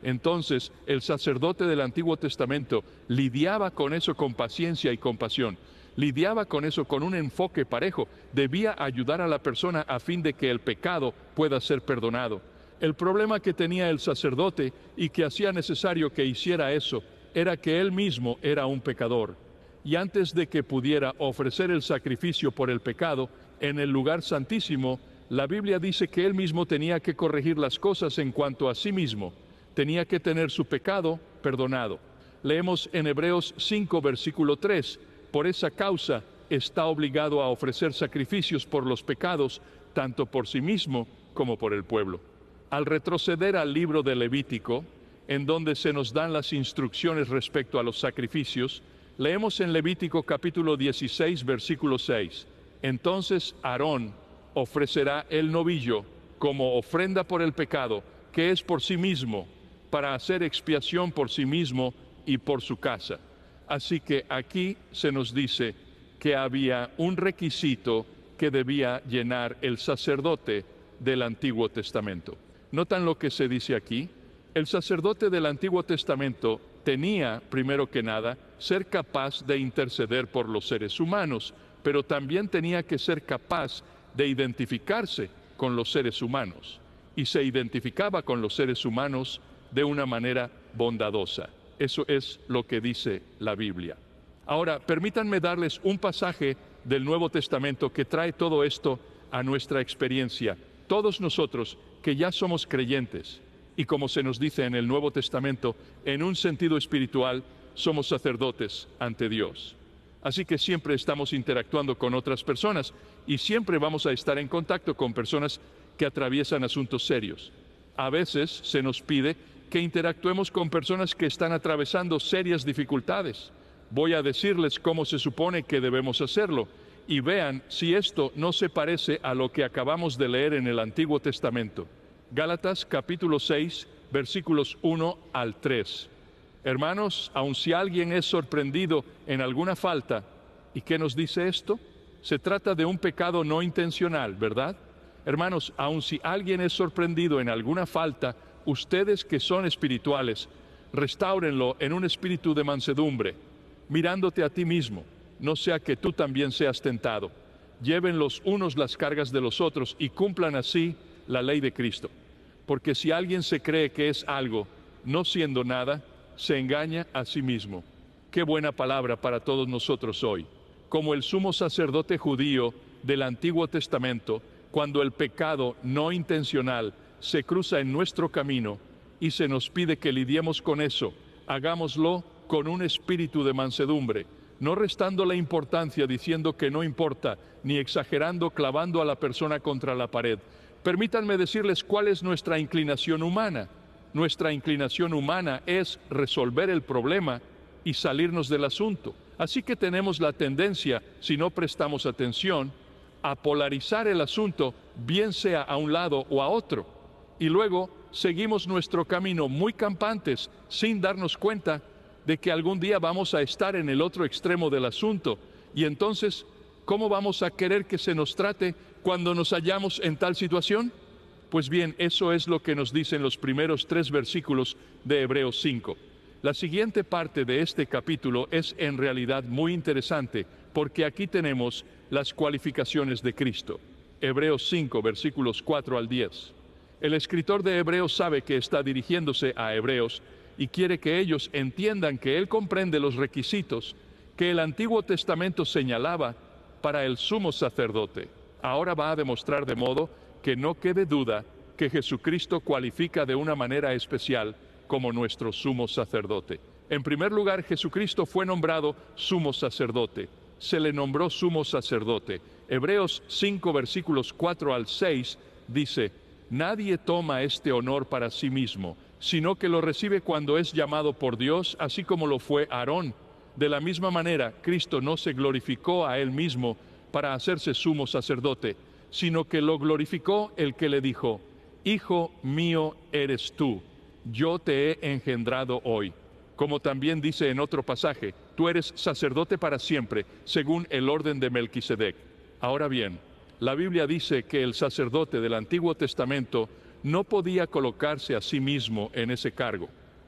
Entonces, el sacerdote del Antiguo Testamento lidiaba con eso con paciencia y compasión. Lidiaba con eso con un enfoque parejo. Debía ayudar a la persona a fin de que el pecado pueda ser perdonado. El problema que tenía el sacerdote y que hacía necesario que hiciera eso era que él mismo era un pecador. Y antes de que pudiera ofrecer el sacrificio por el pecado en el lugar santísimo, la Biblia dice que él mismo tenía que corregir las cosas en cuanto a sí mismo. Tenía que tener su pecado perdonado. Leemos en Hebreos 5, versículo 3, por esa causa está obligado a ofrecer sacrificios por los pecados, tanto por sí mismo como por el pueblo. Al retroceder al libro de Levítico, en donde se nos dan las instrucciones respecto a los sacrificios, leemos en Levítico capítulo 16, versículo 6, entonces Aarón ofrecerá el novillo como ofrenda por el pecado, que es por sí mismo, para hacer expiación por sí mismo y por su casa. Así que aquí se nos dice que había un requisito que debía llenar el sacerdote del Antiguo Testamento. ¿Notan lo que se dice aquí? El sacerdote del Antiguo Testamento tenía, primero que nada, ser capaz de interceder por los seres humanos, pero también tenía que ser capaz de identificarse con los seres humanos. Y se identificaba con los seres humanos de una manera bondadosa. Eso es lo que dice la Biblia. Ahora, permítanme darles un pasaje del Nuevo Testamento que trae todo esto a nuestra experiencia. Todos nosotros que ya somos creyentes, y como se nos dice en el Nuevo Testamento, en un sentido espiritual, somos sacerdotes ante Dios. Así que siempre estamos interactuando con otras personas y siempre vamos a estar en contacto con personas que atraviesan asuntos serios. A veces se nos pide que interactuemos con personas que están atravesando serias dificultades. Voy a decirles cómo se supone que debemos hacerlo y vean si esto no se parece a lo que acabamos de leer en el Antiguo Testamento. Gálatas capítulo 6, versículos 1 al 3. Hermanos, aun si alguien es sorprendido en alguna falta, ¿y qué nos dice esto? Se trata de un pecado no intencional, ¿verdad? Hermanos, aun si alguien es sorprendido en alguna falta, ustedes que son espirituales, restáurenlo en un espíritu de mansedumbre, mirándote a ti mismo, no sea que tú también seas tentado. Lleven los unos las cargas de los otros y cumplan así la ley de Cristo. Porque si alguien se cree que es algo, no siendo nada, se engaña a sí mismo. Qué buena palabra para todos nosotros hoy. Como el sumo sacerdote judío del Antiguo Testamento, cuando el pecado no intencional se cruza en nuestro camino y se nos pide que lidiemos con eso, hagámoslo con un espíritu de mansedumbre, no restando la importancia diciendo que no importa, ni exagerando clavando a la persona contra la pared. Permítanme decirles cuál es nuestra inclinación humana. Nuestra inclinación humana es resolver el problema y salirnos del asunto. Así que tenemos la tendencia, si no prestamos atención, a polarizar el asunto, bien sea a un lado o a otro. Y luego seguimos nuestro camino muy campantes, sin darnos cuenta de que algún día vamos a estar en el otro extremo del asunto. Y entonces, ¿cómo vamos a querer que se nos trate cuando nos hallamos en tal situación? Pues bien, eso es lo que nos dicen los primeros 3 versículos de Hebreos 5. La siguiente parte de este capítulo es en realidad muy interesante, porque aquí tenemos las cualificaciones de Cristo. Hebreos 5, versículos 4 al 10. El escritor de Hebreos sabe que está dirigiéndose a hebreos y quiere que ellos entiendan que él comprende los requisitos que el Antiguo Testamento señalaba para el sumo sacerdote. Ahora va a demostrar de modo que no quede duda que Jesucristo cualifica de una manera especial como nuestro sumo sacerdote. En primer lugar, Jesucristo fue nombrado sumo sacerdote. Se le nombró sumo sacerdote. Hebreos 5, versículos 4 al 6 dice: nadie toma este honor para sí mismo, sino que lo recibe cuando es llamado por Dios, así como lo fue Aarón. De la misma manera, Cristo no se glorificó a él mismo para hacerse sumo sacerdote, sino que lo glorificó el que le dijo: Hijo mío eres tú, yo te he engendrado hoy. Como también dice en otro pasaje: tú eres sacerdote para siempre, según el orden de Melquisedec. Ahora bien, la Biblia dice que el sacerdote del Antiguo Testamento no podía colocarse a sí mismo en ese cargo.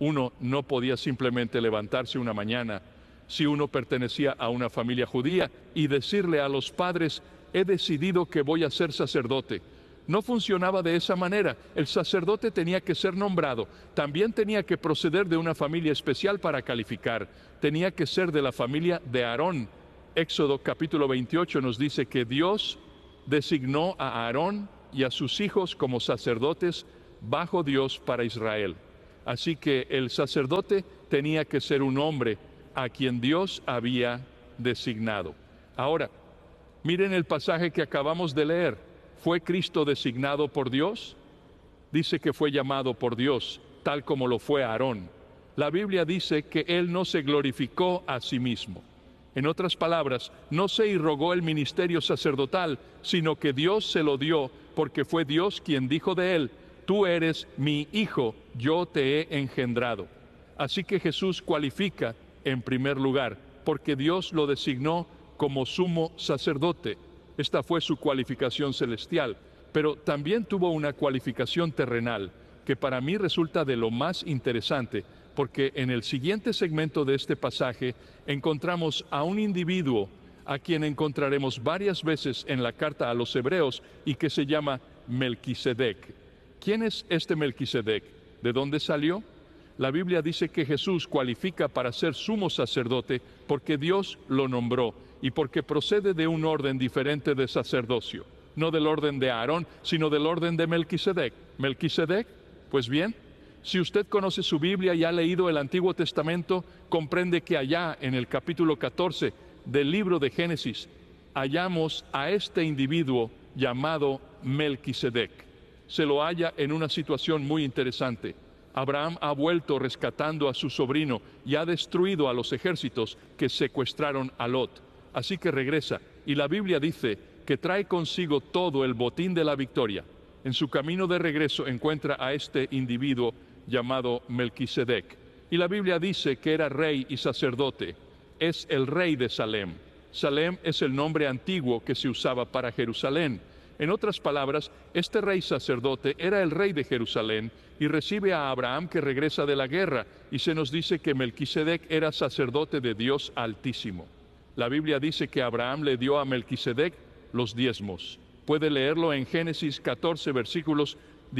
Uno no podía simplemente levantarse una mañana, si uno pertenecía a una familia judía, y decirle a los padres, he decidido que voy a ser sacerdote. No funcionaba de esa manera. El sacerdote tenía que ser nombrado. También tenía que proceder de una familia especial para calificar. Tenía que ser de la familia de Aarón. Éxodo capítulo 28 nos dice que Dios designó a Aarón y a sus hijos como sacerdotes bajo Dios para Israel. Así que el sacerdote tenía que ser un hombre a quien Dios había designado. Ahora, miren el pasaje que acabamos de leer. ¿Fue Cristo designado por Dios? Dice que fue llamado por Dios, tal como lo fue Aarón. La Biblia dice que Él no se glorificó a sí mismo. En otras palabras, no se irrogó el ministerio sacerdotal, sino que Dios se lo dio, porque fue Dios quien dijo de Él, tú eres mi hijo, yo te he engendrado. Así que Jesús cualifica en primer lugar, porque Dios lo designó como sumo sacerdote. Esta fue su cualificación celestial, pero también tuvo una cualificación terrenal, que para mí resulta de lo más interesante, porque en el siguiente segmento de este pasaje encontramos a un individuo a quien encontraremos varias veces en la carta a los Hebreos y que se llama Melquisedec. ¿Quién es este Melquisedec? ¿De dónde salió? La Biblia dice que Jesús cualifica para ser sumo sacerdote porque Dios lo nombró y porque procede de un orden diferente de sacerdocio, no del orden de Aarón, sino del orden de Melquisedec. ¿Melquisedec? Pues bien, si usted conoce su Biblia y ha leído el Antiguo Testamento, comprende que allá en el capítulo 14 del libro de Génesis hallamos a este individuo llamado Melquisedec. Se lo halla en una situación muy interesante. Abraham ha vuelto rescatando a su sobrino y ha destruido a los ejércitos que secuestraron a Lot. Así que regresa, y la Biblia dice que trae consigo todo el botín de la victoria. En su camino de regreso encuentra a este individuo llamado Melquisedec. Y la Biblia dice que era rey y sacerdote. Es el rey de Salem. Salem es el nombre antiguo que se usaba para Jerusalén. En otras palabras, este rey sacerdote era el rey de Jerusalén y recibe a Abraham que regresa de la guerra, y se nos dice que Melquisedec era sacerdote de Dios Altísimo. La Biblia dice que Abraham le dio a Melquisedec los diezmos. Puede leerlo en Génesis 14, versículos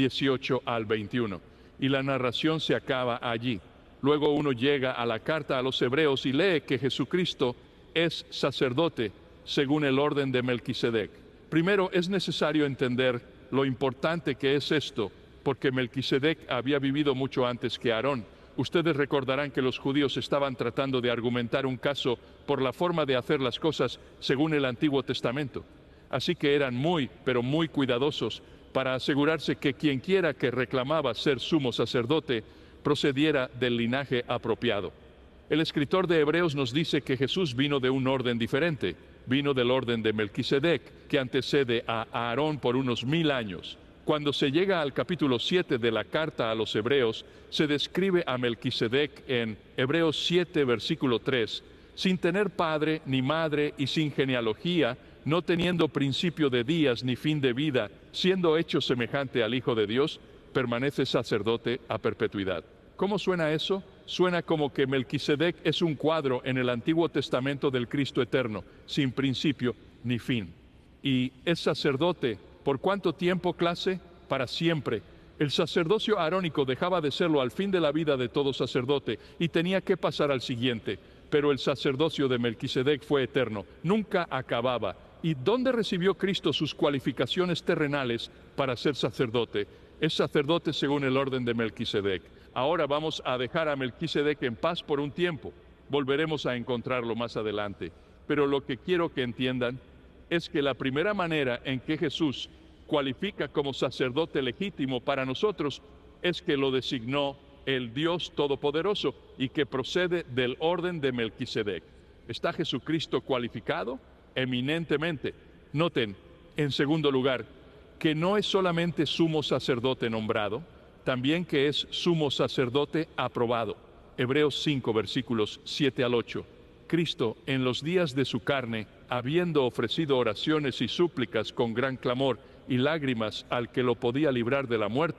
18 al 21. Y la narración se acaba allí. Luego uno llega a la carta a los Hebreos y lee que Jesucristo es sacerdote según el orden de Melquisedec. Primero es necesario entender lo importante que es esto, porque Melquisedec había vivido mucho antes que Aarón. Ustedes recordarán que los judíos estaban tratando de argumentar un caso por la forma de hacer las cosas según el Antiguo Testamento. Así que eran muy, pero muy cuidadosos para asegurarse que quienquiera que reclamaba ser sumo sacerdote procediera del linaje apropiado. El escritor de Hebreos nos dice que Jesús vino de un orden diferente, vino del orden de Melquisedec, que antecede a Aarón por unos 1000 años. Cuando se llega al capítulo 7 de la carta a los Hebreos, se describe a Melquisedec en Hebreos 7, versículo 3, sin tener padre ni madre y sin genealogía, no teniendo principio de días ni fin de vida, siendo hecho semejante al Hijo de Dios, permanece sacerdote a perpetuidad. ¿Cómo suena eso? Suena como que Melquisedec es un cuadro en el Antiguo Testamento del Cristo eterno, sin principio ni fin. Y es sacerdote, ¿por cuánto tiempo, clase? Para siempre. El sacerdocio arónico dejaba de serlo al fin de la vida de todo sacerdote y tenía que pasar al siguiente. Pero el sacerdocio de Melquisedec fue eterno, nunca acababa. ¿Y dónde recibió Cristo sus cualificaciones terrenales para ser sacerdote? Es sacerdote según el orden de Melquisedec. Ahora vamos a dejar a Melquisedec en paz por un tiempo. Volveremos a encontrarlo más adelante. Pero lo que quiero que entiendan es que la primera manera en que Jesús cualifica como sacerdote legítimo para nosotros es que lo designó el Dios Todopoderoso y que procede del orden de Melquisedec. ¿Está Jesucristo cualificado? Eminentemente. Noten, en segundo lugar, que no es solamente sumo sacerdote nombrado, también que es sumo sacerdote aprobado. Hebreos 5, versículos 7 al 8. Cristo, en los días de su carne, habiendo ofrecido oraciones y súplicas con gran clamor y lágrimas al que lo podía librar de la muerte,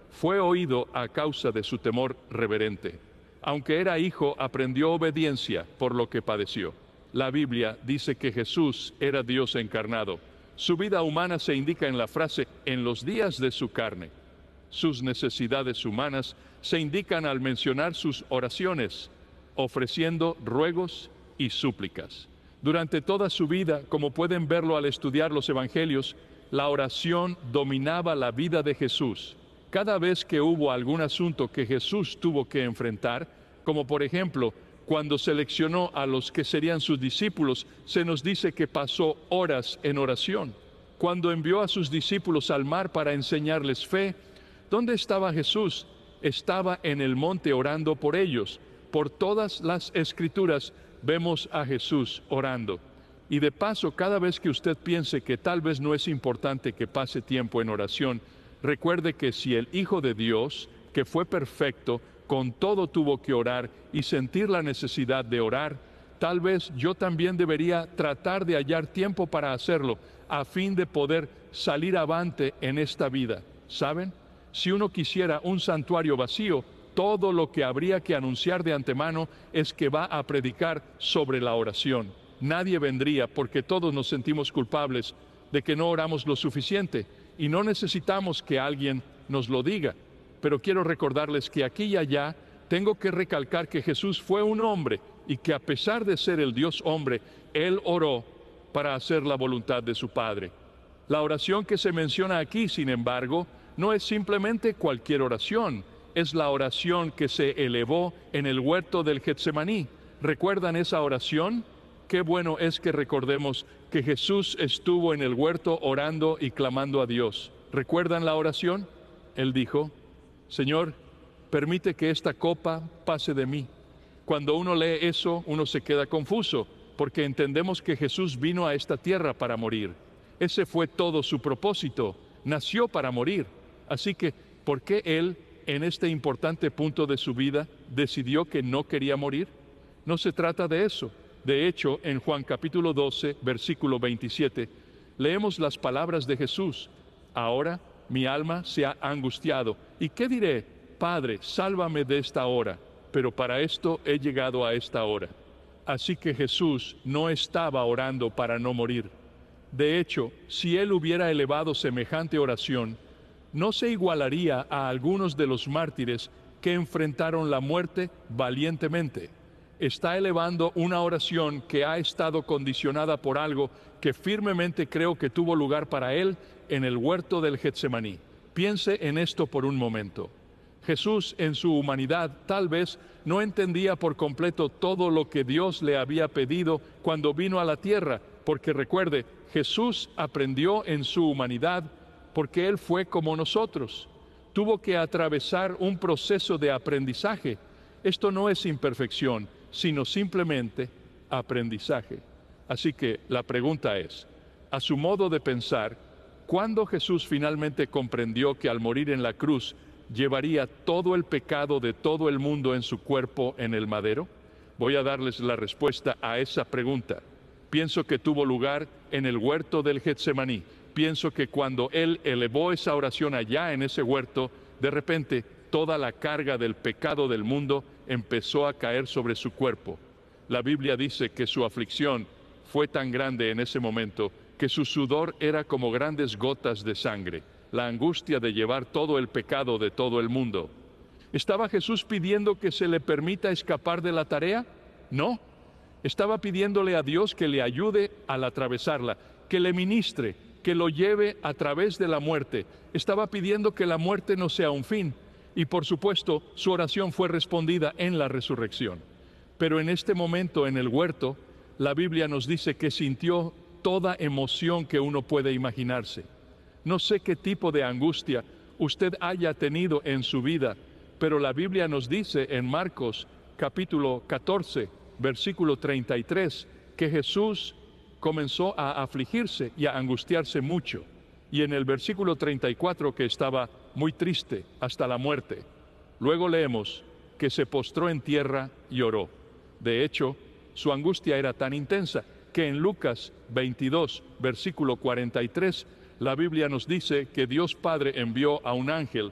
fue oído a causa de su temor reverente. Aunque era hijo, aprendió obediencia por lo que padeció. La Biblia dice que Jesús era Dios encarnado. Su vida humana se indica en la frase "en los días de su carne". Sus necesidades humanas se indican al mencionar sus oraciones, ofreciendo ruegos y súplicas. Durante toda su vida, como pueden verlo al estudiar los evangelios, la oración dominaba la vida de Jesús. Cada vez que hubo algún asunto que Jesús tuvo que enfrentar, como por ejemplo, cuando seleccionó a los que serían sus discípulos, se nos dice que pasó horas en oración. Cuando envió a sus discípulos al mar para enseñarles fe, ¿dónde estaba Jesús? Estaba en el monte orando por ellos. Por todas las Escrituras vemos a Jesús orando. Y de paso, cada vez que usted piense que tal vez no es importante que pase tiempo en oración, recuerde que si el Hijo de Dios, que fue perfecto, con todo tuvo que orar y sentir la necesidad de orar, tal vez yo también debería tratar de hallar tiempo para hacerlo, a fin de poder salir avante en esta vida. ¿Saben? Si uno quisiera un santuario vacío, todo lo que habría que anunciar de antemano es que va a predicar sobre la oración. Nadie vendría porque todos nos sentimos culpables de que no oramos lo suficiente y no necesitamos que alguien nos lo diga. Pero quiero recordarles que aquí y allá tengo que recalcar que Jesús fue un hombre y que a pesar de ser el Dios hombre, Él oró para hacer la voluntad de su Padre. La oración que se menciona aquí, sin embargo, no es simplemente cualquier oración, es la oración que se elevó en el huerto del Getsemaní. ¿Recuerdan esa oración? Qué bueno es que recordemos que Jesús estuvo en el huerto orando y clamando a Dios. ¿Recuerdan la oración? Él dijo: Señor, permite que esta copa pase de mí. Cuando uno lee eso, uno se queda confuso, porque entendemos que Jesús vino a esta tierra para morir. Ese fue todo su propósito, nació para morir. Así que, ¿por qué Él, en este importante punto de su vida, decidió que no quería morir? No se trata de eso. De hecho, en Juan capítulo 12, versículo 27, leemos las palabras de Jesús: ahora mi alma se ha angustiado. ¿Y qué diré? Padre, sálvame de esta hora. Pero para esto he llegado a esta hora. Así que Jesús no estaba orando para no morir. De hecho, si Él hubiera elevado semejante oración, no se igualaría a algunos de los mártires que enfrentaron la muerte valientemente. Está elevando una oración que ha estado condicionada por algo que firmemente creo que tuvo lugar para Él en el huerto del Getsemaní. Piense en esto por un momento. Jesús, en su humanidad, tal vez no entendía por completo todo lo que Dios le había pedido cuando vino a la tierra, porque recuerde, Jesús aprendió en su humanidad porque Él fue como nosotros. Tuvo que atravesar un proceso de aprendizaje. Esto no es imperfección, sino simplemente aprendizaje. Así que la pregunta es, a su modo de pensar, ¿cuándo Jesús finalmente comprendió que al morir en la cruz llevaría todo el pecado de todo el mundo en su cuerpo en el madero? Voy a darles la respuesta a esa pregunta. Pienso que tuvo lugar en el huerto del Getsemaní. Pienso que cuando Él elevó esa oración allá en ese huerto, de repente toda la carga del pecado del mundo empezó a caer sobre su cuerpo. La Biblia dice que su aflicción fue tan grande en ese momento que su sudor era como grandes gotas de sangre, la angustia de llevar todo el pecado de todo el mundo. ¿Estaba Jesús pidiendo que se le permita escapar de la tarea? No. Estaba pidiéndole a Dios que le ayude al atravesarla, que le ministre, que lo lleve a través de la muerte. Estaba pidiendo que la muerte no sea un fin. Y por supuesto, su oración fue respondida en la resurrección. Pero en este momento en el huerto, la Biblia nos dice que sintió toda emoción que uno puede imaginarse. No sé qué tipo de angustia usted haya tenido en su vida, pero la Biblia nos dice en Marcos capítulo 14, versículo 33, que Jesús comenzó a afligirse y a angustiarse mucho. Y en el versículo 34 que estaba muy triste hasta la muerte. Luego leemos que se postró en tierra y oró. De hecho, su angustia era tan intensa que en Lucas 22, versículo 43, la Biblia nos dice que Dios Padre envió a un ángel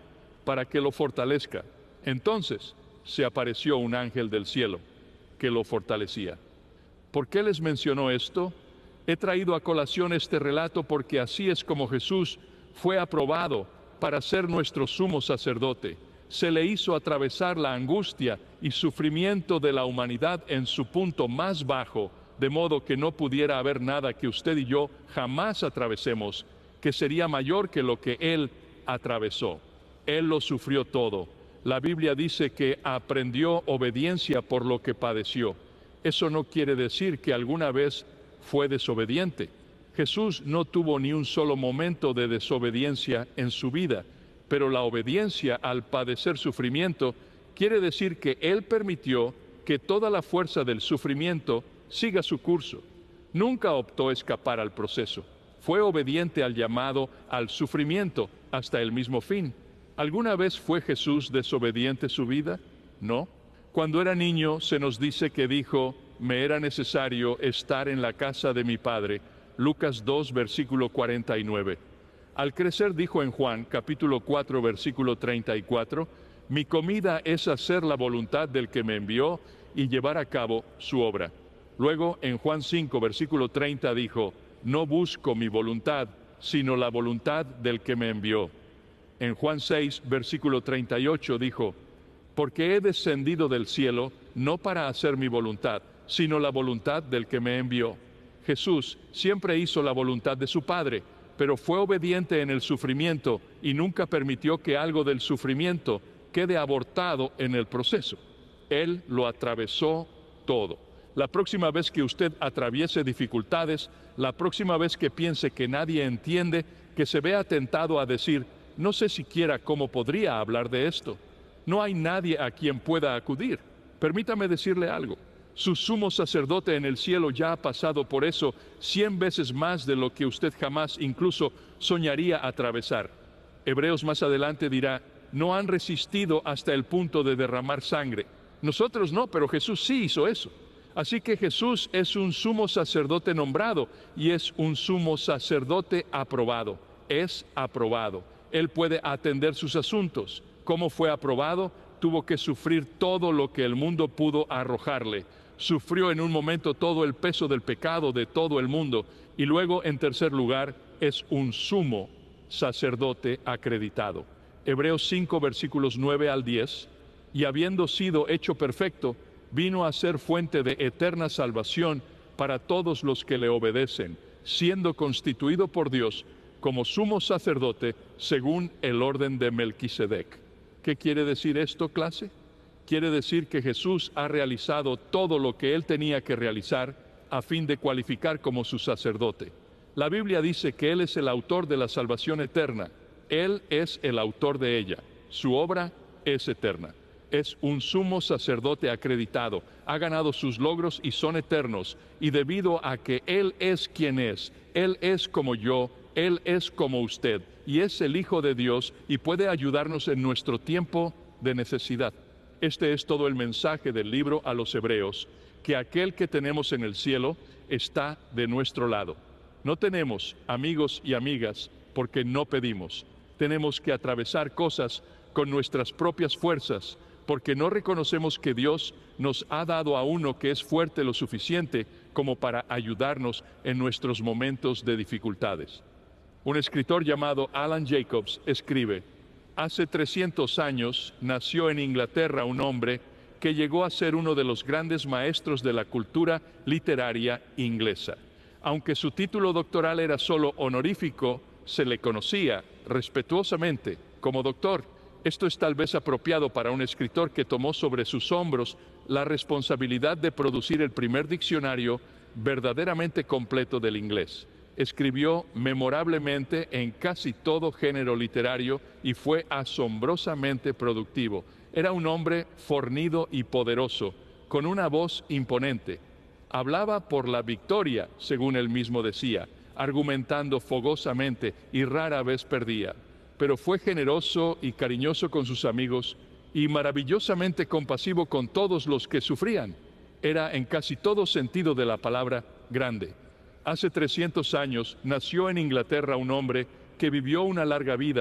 para que lo fortalezca. Entonces se apareció un ángel del cielo que lo fortalecía. ¿Por qué les menciono esto? He traído a colación este relato porque así es como Jesús fue aprobado para ser nuestro sumo sacerdote. Se le hizo atravesar la angustia y sufrimiento de la humanidad en su punto más bajo, de modo que no pudiera haber nada que usted y yo jamás atravesemos, que sería mayor que lo que Él atravesó. Él lo sufrió todo. La Biblia dice que aprendió obediencia por lo que padeció. Eso no quiere decir que alguna vez fue desobediente. Jesús no tuvo ni un solo momento de desobediencia en su vida, pero la obediencia al padecer sufrimiento quiere decir que Él permitió que toda la fuerza del sufrimiento siga su curso. Nunca optó escapar al proceso. Fue obediente al llamado al sufrimiento hasta el mismo fin. ¿Alguna vez fue Jesús desobediente su vida? No. Cuando era niño se nos dice que dijo, me era necesario estar en la casa de mi Padre. Lucas 2, versículo 49. Al crecer dijo en Juan, capítulo 4, versículo 34, mi comida es hacer la voluntad del que me envió y llevar a cabo su obra. Luego, en Juan 5, versículo 30 dijo, no busco mi voluntad, sino la voluntad del que me envió. En Juan 6, versículo 38 dijo, porque he descendido del cielo no para hacer mi voluntad, sino la voluntad del que me envió. Jesús siempre hizo la voluntad de su Padre, pero fue obediente en el sufrimiento y nunca permitió que algo del sufrimiento quede abortado en el proceso. Él lo atravesó todo. La próxima vez que usted atraviese dificultades, la próxima vez que piense que nadie entiende, que se vea tentado a decir, no sé siquiera cómo podría hablar de esto. No hay nadie a quien pueda acudir. Permítame decirle algo. Su sumo sacerdote en el cielo ya ha pasado por eso 100 veces más de lo que usted jamás incluso soñaría atravesar. Hebreos más adelante dirá, no han resistido hasta el punto de derramar sangre. Nosotros no, pero Jesús sí hizo eso. Así que Jesús es un sumo sacerdote nombrado y es un sumo sacerdote aprobado. Es aprobado. Él puede atender sus asuntos. ¿Cómo fue aprobado? Tuvo que sufrir todo lo que el mundo pudo arrojarle. Sufrió en un momento todo el peso del pecado de todo el mundo. Y luego, en tercer lugar, es un sumo sacerdote acreditado. Hebreos 5, versículos 9 al 10. Y habiendo sido hecho perfecto, vino a ser fuente de eterna salvación para todos los que le obedecen, siendo constituido por Dios como sumo sacerdote según el orden de Melquisedec. ¿Qué quiere decir esto, clase? Quiere decir que Jesús ha realizado todo lo que Él tenía que realizar a fin de cualificar como su sacerdote. La Biblia dice que Él es el autor de la salvación eterna. Él es el autor de ella. Su obra es eterna. Es un sumo sacerdote acreditado. Ha ganado sus logros y son eternos. Y debido a que Él es quien es, Él es como yo, Él es como usted. Y es el Hijo de Dios y puede ayudarnos en nuestro tiempo de necesidad. Este es todo el mensaje del libro a los Hebreos, que aquel que tenemos en el cielo está de nuestro lado. No tenemos amigos y amigas porque no pedimos. Tenemos que atravesar cosas con nuestras propias fuerzas, porque no reconocemos que Dios nos ha dado a uno que es fuerte lo suficiente como para ayudarnos en nuestros momentos de dificultades. Un escritor llamado Alan Jacobs escribe, hace 300 años nació en Inglaterra un hombre que llegó a ser uno de los grandes maestros de la cultura literaria inglesa. Aunque su título doctoral era solo honorífico, se le conocía respetuosamente como doctor. Esto es tal vez apropiado para un escritor que tomó sobre sus hombros la responsabilidad de producir el primer diccionario verdaderamente completo del inglés. Escribió memorablemente en casi todo género literario y fue asombrosamente productivo. Era un hombre fornido y poderoso, con una voz imponente. Hablaba por la victoria, según él mismo decía, argumentando fogosamente y rara vez perdía. Pero fue generoso y cariñoso con sus amigos y maravillosamente compasivo con todos los que sufrían. Era en casi todo sentido de la palabra grande. Hace 300 años nació en Inglaterra un hombre que vivió una larga vida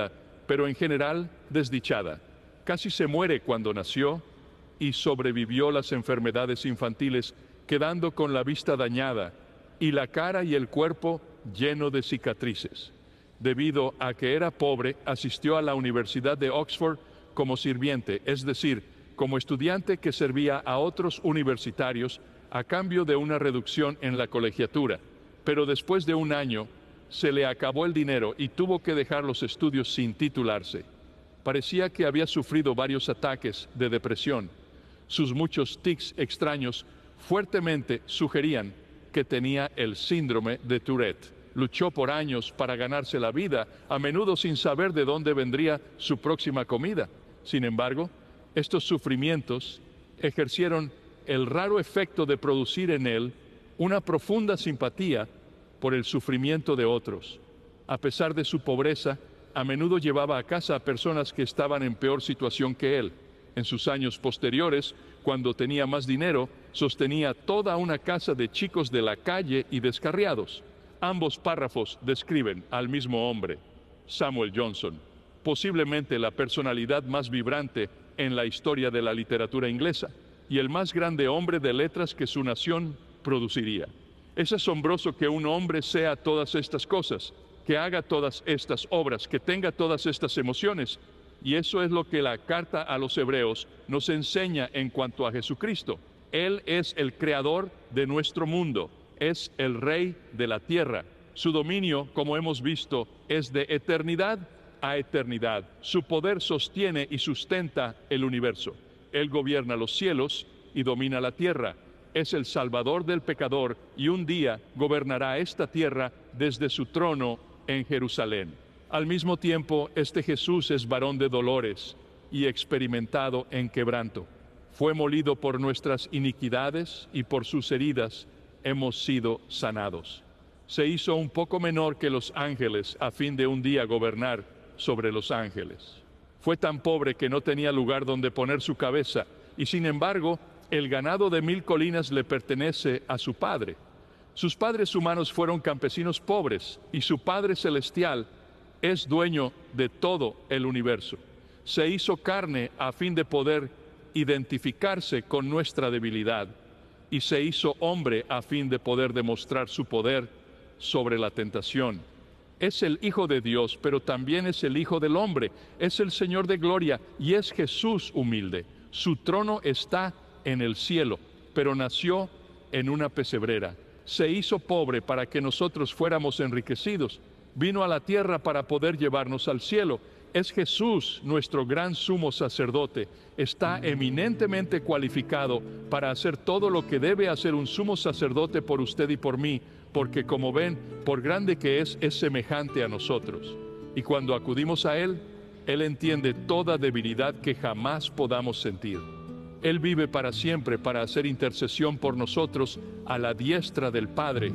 pero en general desdichada. Casi se muere cuando nació y sobrevivió las enfermedades infantiles, quedando con la vista dañada y la cara y el cuerpo lleno de cicatrices. Debido a que era pobre, asistió a la Universidad de Oxford como sirviente, es decir, como estudiante que servía a otros universitarios a cambio de una reducción en la colegiatura. Pero después de un año, se le acabó el dinero y tuvo que dejar los estudios sin titularse. Parecía que había sufrido varios ataques de depresión. Sus muchos tics extraños fuertemente sugerían que tenía el síndrome de Tourette. Luchó por años para ganarse la vida, a menudo sin saber de dónde vendría su próxima comida. Sin embargo, estos sufrimientos ejercieron el raro efecto de producir en él una profunda simpatía por el sufrimiento de otros. A pesar de su pobreza, a menudo llevaba a casa a personas que estaban en peor situación que él. En sus años posteriores, cuando tenía más dinero, sostenía toda una casa de chicos de la calle y descarriados. Ambos párrafos describen al mismo hombre, Samuel Johnson, posiblemente la personalidad más vibrante en la historia de la literatura inglesa y el más grande hombre de letras que su nación produciría. Es asombroso que un hombre sea todas estas cosas, que haga todas estas obras, que tenga todas estas emociones. Y eso es lo que la carta a los Hebreos nos enseña en cuanto a Jesucristo. Él es el creador de nuestro mundo, es el rey de la tierra. Su dominio, como hemos visto, es de eternidad a eternidad. Su poder sostiene y sustenta el universo. Él gobierna los cielos y domina la tierra. Es el Salvador del pecador y un día gobernará esta tierra desde su trono en Jerusalén. Al mismo tiempo, este Jesús es varón de dolores y experimentado en quebranto. Fue molido por nuestras iniquidades y por sus heridas hemos sido sanados. Se hizo un poco menor que los ángeles a fin de un día gobernar sobre los ángeles. Fue tan pobre que no tenía lugar donde poner su cabeza y sin embargo, el ganado de 1000 colinas le pertenece a su padre. Sus padres humanos fueron campesinos pobres y su Padre Celestial es dueño de todo el universo. Se hizo carne a fin de poder identificarse con nuestra debilidad y se hizo hombre a fin de poder demostrar su poder sobre la tentación. Es el Hijo de Dios, pero también es el Hijo del hombre, es el Señor de gloria y es Jesús humilde. Su trono está en el cielo, pero nació en una pesebrera. Se hizo pobre para que nosotros fuéramos enriquecidos. Vino a la tierra para poder llevarnos al cielo. Es Jesús, nuestro gran sumo sacerdote. Está eminentemente cualificado para hacer todo lo que debe hacer un sumo sacerdote por usted y por mí, porque como ven, por grande que es semejante a nosotros. Y cuando acudimos a Él, Él entiende toda debilidad que jamás podamos sentir. Él vive para siempre para hacer intercesión por nosotros a la diestra del Padre.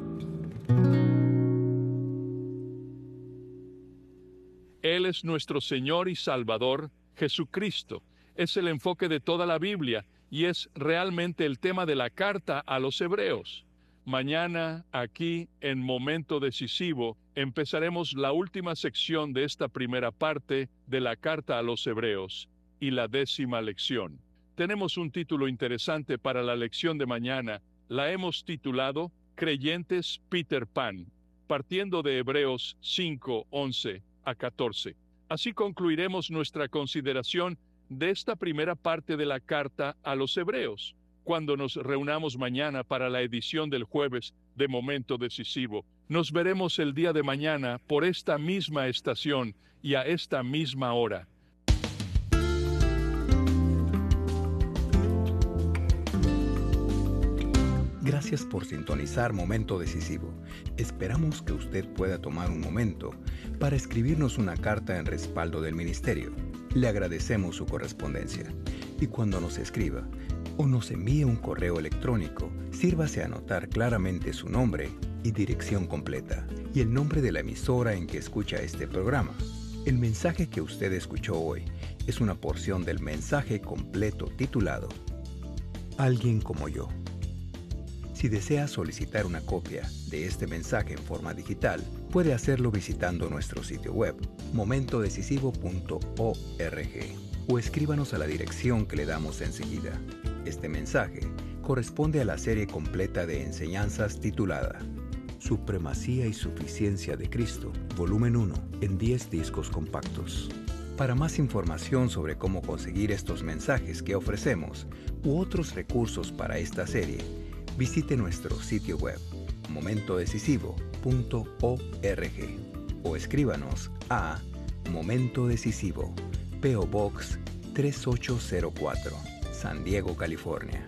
Él es nuestro Señor y Salvador, Jesucristo. Es el enfoque de toda la Biblia y es realmente el tema de la carta a los Hebreos. Mañana, aquí, en Momento Decisivo, empezaremos la última sección de esta primera parte de la carta a los Hebreos y la 10ª lección. Tenemos un título interesante para la lección de mañana. La hemos titulado Creyentes Peter Pan, partiendo de Hebreos 5, 11 a 14. Así concluiremos nuestra consideración de esta primera parte de la carta a los Hebreos. Cuando nos reunamos mañana para la edición del jueves de Momento Decisivo, nos veremos el día de mañana por esta misma estación y a esta misma hora. Gracias por sintonizar Momento Decisivo. Esperamos que usted pueda tomar un momento para escribirnos una carta en respaldo del ministerio. Le agradecemos su correspondencia. Y cuando nos escriba o nos envíe un correo electrónico, sírvase a anotar claramente su nombre y dirección completa y el nombre de la emisora en que escucha este programa. El mensaje que usted escuchó hoy es una porción del mensaje completo titulado Alguien como yo. Si desea solicitar una copia de este mensaje en forma digital, Puede hacerlo visitando nuestro sitio web, momentodecisivo.org, o escríbanos a la dirección que le damos enseguida. Este mensaje corresponde a la serie completa de enseñanzas titulada Supremacía y Suficiencia de Cristo, volumen 1, en 10 discos compactos. Para más información sobre cómo conseguir estos mensajes que ofrecemos u otros recursos para esta serie, visite nuestro sitio web, momentodecisivo.org, o escríbanos a Momento Decisivo, P.O. Box 3804, San Diego, California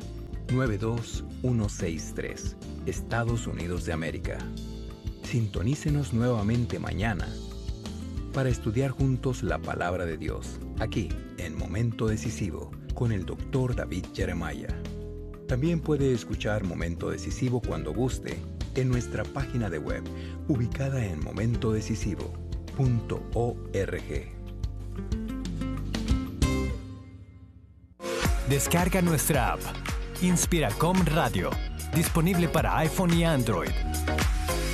92163, Estados Unidos de América. Sintonícenos nuevamente mañana para estudiar juntos la Palabra de Dios, aquí en Momento Decisivo, con el Dr. David Jeremiah. También puede escuchar Momento Decisivo cuando guste en nuestra página de web, ubicada en momentodecisivo.org. Descarga nuestra app, Inspiracom Radio, disponible para iPhone y Android.